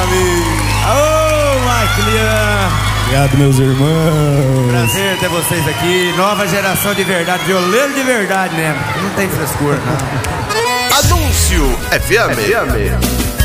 amigo. Ô, Maclian. Obrigado, meus irmãos. Prazer ter vocês aqui. Nova geração de verdade, violeiro de verdade mesmo. Não tem frescura, não. Anúncio FM.